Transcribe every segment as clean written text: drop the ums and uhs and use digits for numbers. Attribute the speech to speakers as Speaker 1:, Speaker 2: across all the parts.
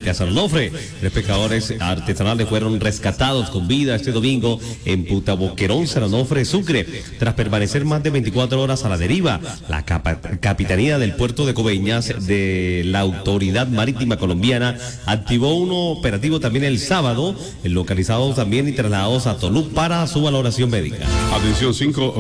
Speaker 1: a San Onofre. 3 pescadores artesanales fueron rescatados con vida este domingo en Putaboquerón, San Onofre, Sucre, tras permanecer más de 24 horas a la deriva. La Capitanía del Puerto de Coveñas de la Autoridad Marítima Colombiana activó un operativo también el sábado, localizados también y trasladados a Tolú para su valoración médica.
Speaker 2: Atención,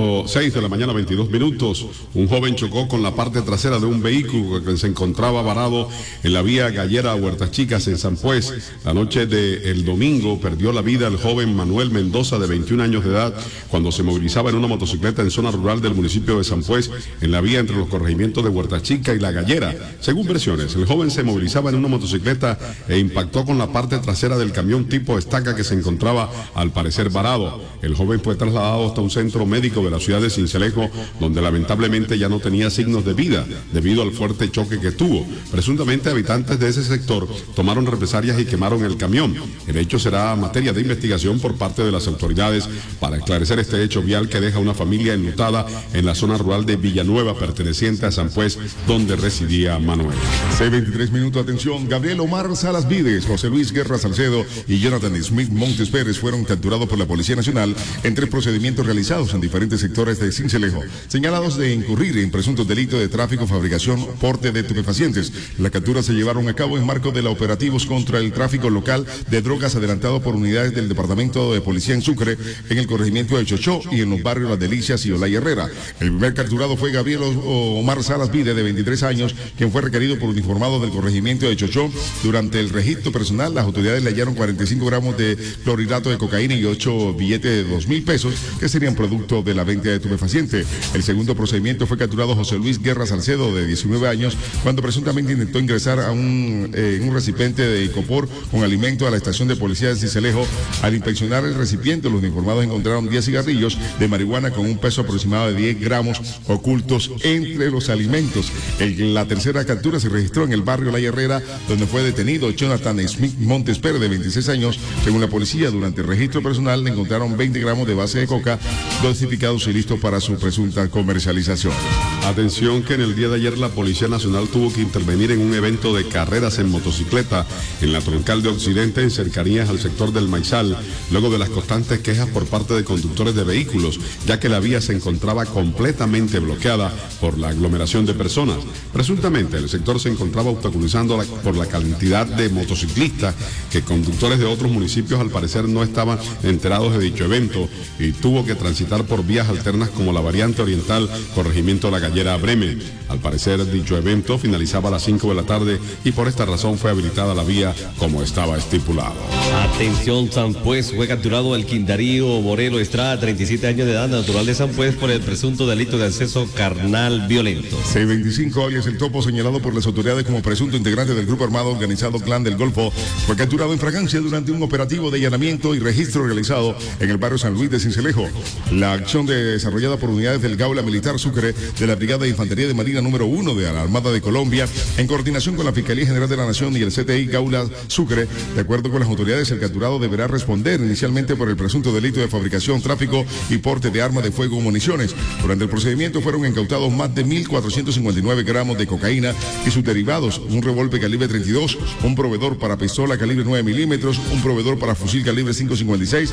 Speaker 2: 6 de la mañana, 22 minutos. Un joven chocó con la parte trasera de un vehículo que se encontraba varado en la vía Gallera Huertas Chicas en San Pues. La noche del domingo perdió la vida el joven Manuel Mendoza, de 21 años de edad, cuando se movilizaba en una motocicleta en zona rural del municipio de San Pues, en la vía entre los corregimientos de Huertas Chicas y La Gallera. Según versiones, el joven se movilizaba en una motocicleta e impactó con la parte trasera del camión tipo estaca que se encontraba al parecer varado. El joven fue trasladado hasta un centro médico de la ciudad de Sincelejo, donde lamentablemente ya no tenía signos de vida debido al fuerte choque que tuvo. Presuntamente habitantes de ese sector tomaron represalias y quemaron el camión. El hecho será materia de investigación por parte de las autoridades para esclarecer este hecho vial que deja una familia enlutada en la zona rural de Villanueva, perteneciente a San Pues, donde residía Manuel.
Speaker 3: 6:23 minutos, atención. Gabriel Omar Salas Vides, José Luis Guerra Salcedo y Jonathan Smith Montes Pérez fueron capturados por la Policía Nacional en 3 procedimientos realizados en diferentes sectores de Sincelejo, señalados de incurrir en presuntos delitos de tráfico, fabricación, porte de estupefacientes. Las capturas se llevaron a cabo en marco de los operativos contra el tráfico local de drogas adelantado por unidades del Departamento de Policía en Sucre, en el corregimiento de Chochó y en los barrios Las Delicias y Olaya Herrera. El primer capturado fue Gabriel Omar Salas Vides, de 23 años, quien fue requerido por uniformados del corregimiento de Chochó. Durante el registro personal, las autoridades le hallaron 45 gramos de clorhidrato de cocaína y 8 billetes de 2.000 pesos, que serían producto de la venta de estupefaciente. El segundo procedimiento fue capturado José Luis Guerra Salcedo, de 19 años, cuando presuntamente intentó ingresar a un recipiente de icopor con alimento a la estación de policía de Sincelejo. Al inspeccionar el recipiente, los uniformados encontraron 10 cigarrillos de marihuana con un peso aproximado de 10 gramos ocultos entre los alimentos. La tercera captura se registró en el barrio La Herrera, donde fue detenido Jonathan Smith Montes Pérez, de 26 años. Según la policía, durante el registro personal le encontraron 20 gramos de base de coca dosificados y listos para su presunta comercialización.
Speaker 2: Atención, que en el día de ayer la Policía Nacional tuvo que intervenir en un evento de carreras en motocicleta en la troncal de Occidente, en cercanías al sector del Maizal, luego de las constantes quejas por parte de conductores de vehículos, ya que la vía se encontraba completamente bloqueada por la aglomeración de personas. Presuntamente el sector se encontraba obstaculizando por la cantidad de motociclistas, que conductores de otros municipios al parecer no estaban enterados de dicho evento y tuvo que transitar por vías alternas como la variante oriental, corregimiento La Gallera Bremen. Al parecer dicho evento finalizaba a las 5 de la tarde y por esta razón fue habilitada la vía como estaba estipulado.
Speaker 1: Atención, San Pues, fue capturado el Quindarío Morelo Estrada, 37 años de edad, natural de San Pues, por el presunto delito de acceso carnal violento.
Speaker 3: 625, alias El Topo, señalado por las autoridades como presunto integrante del grupo armado organizado Clan del Golfo, fue capturado en fragancia durante un operativo de allanamiento y registro realizado en el barrio San Luis de Sincelejo. La acción desarrollada por unidades del Gaula Militar Sucre de la Brigada de Infantería de Marina número 1 de la Armada de Colombia, en coordinación con la Fiscalía General de la Nación y el CTI Gaula Sucre. De acuerdo con las autoridades, el capturado deberá responder inicialmente por el presunto delito de fabricación, tráfico y porte de armas de fuego o municiones. Durante el procedimiento fueron incautados más de 1.459 gramos de cocaína y sus derivados, un revólver calibre 32, un proveedor para pistola calibre 9 milímetros, un proveedor para fusil calibre 5.56,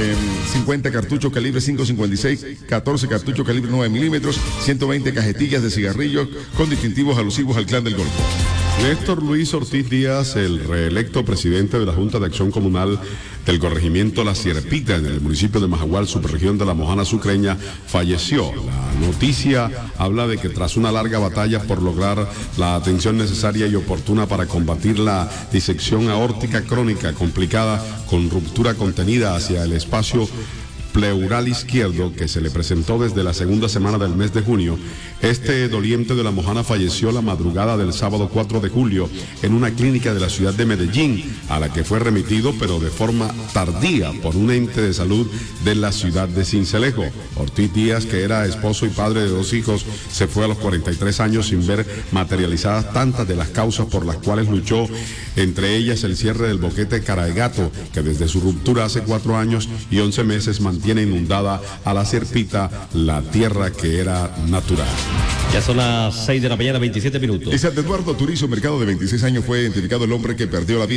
Speaker 3: 50 cartuchos calibre 5.56, 14 cartuchos calibre 9 milímetros, 120 cajetillas de cigarrillos con distintivos alusivos al Clan del Golfo.
Speaker 2: Néstor Luis Ortiz Díaz, el reelecto presidente de la Junta de Acción Comunal del corregimiento La Cierpita, en el municipio de Majagual, subregión de la Mojana Sucreña, falleció. La noticia habla de que tras una larga batalla por lograr la atención necesaria y oportuna para combatir la disección aórtica crónica complicada con ruptura contenida hacia el espacio pleural izquierdo que se le presentó desde la segunda semana del mes de junio, este doliente de la Mojana falleció la madrugada del sábado 4 de julio en una clínica de la ciudad de Medellín, a la que fue remitido pero de forma tardía por un ente de salud de la ciudad de Sincelejo. Ortiz Díaz, que era esposo y padre de 2 hijos, se fue a los 43 años sin ver materializadas tantas de las causas por las cuales luchó, entre ellas el cierre del boquete Cara de Gato, que desde su ruptura hace 4 años y 11 meses mantiene inundada a La Cierpita, la tierra que era natural.
Speaker 1: Ya son las 6 de la mañana, 27 minutos.
Speaker 3: En Santo Eduardo Turizo, mercado de 26 años, fue identificado el hombre que perdió la vida